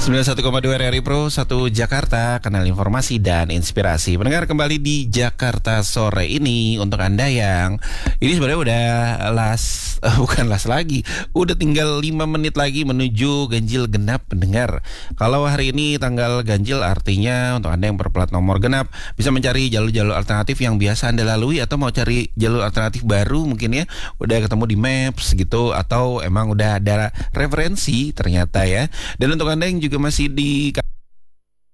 91,2 RRI Pro 1 Jakarta, kanal informasi dan inspirasi. Mendengar kembali di Jakarta sore ini untuk Anda yang ini sebenarnya udah bukan las lagi, udah tinggal 5 menit lagi menuju ganjil genap pendengar. Kalau hari ini tanggal ganjil artinya untuk Anda yang berplat nomor genap bisa mencari jalur-jalur alternatif yang biasa Anda lalui atau mau cari jalur alternatif baru mungkin ya, udah ketemu di Maps gitu atau emang udah ada referensi ternyata ya. Dan untuk Anda yang juga masih di